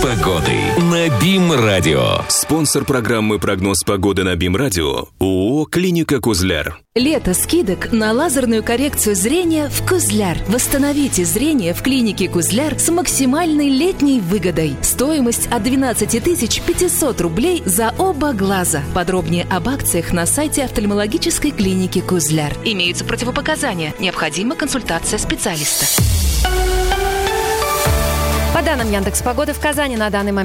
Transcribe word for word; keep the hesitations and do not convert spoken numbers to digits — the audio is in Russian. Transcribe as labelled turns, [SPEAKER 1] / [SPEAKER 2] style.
[SPEAKER 1] погоды на БИМ-радио.
[SPEAKER 2] Спонсор программы «Прогноз погоды» на БИМ-радио ООО «Клиника Кузляр».
[SPEAKER 3] Лето скидок на лазерную коррекцию зрения в Кузляр. Восстановите зрение в клинике Кузляр с максимальной летней выгодой. Стоимость от двенадцать тысяч пятьсот рублей за оба глаза. Подробнее об акциях на сайте офтальмологической клиники Кузляр. Имеются противопоказания. Необходима консультация специалиста.
[SPEAKER 4] По данным Яндекс.Погоды, в Казани на данный момент